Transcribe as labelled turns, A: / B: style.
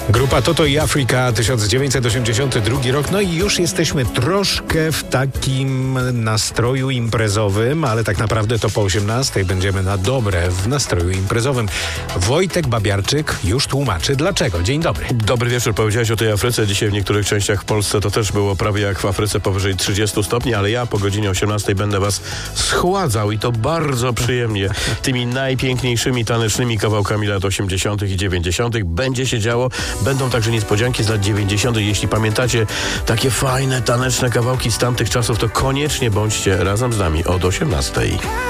A: Grupa Toto i Afrika, 1982 rok. No i już jesteśmy troszkę w takim nastroju imprezowym, ale tak naprawdę to po 18 będziemy na dobre w nastroju imprezowym. Wojtek Babiarczyk już tłumaczy dlaczego. Dzień dobry.
B: Dobry wieczór. Powiedziałeś o tej Afryce. Dzisiaj w niektórych częściach w Polsce to też było prawie jak w Afryce powyżej 30 stopni, ale ja po godzinie 18 będę was schładzał i to bardzo przyjemnie tymi najpiękniejszymi tanecznymi kawałkami lat 80. i 90. Będzie się działo. Będą także niespodzianki z lat 90. Jeśli pamiętacie takie fajne taneczne kawałki z tamtych czasów, to koniecznie bądźcie razem z nami od 18.